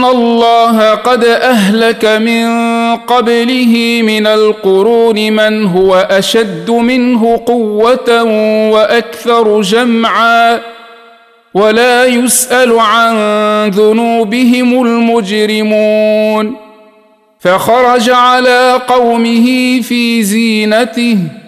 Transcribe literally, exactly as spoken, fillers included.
إن الله قد أهلك من قبله من القرون من هو أشد منه قوة وأكثر جمعا ولا يسأل عن ذنوبهم المجرمون. فخرج على قومه في زينته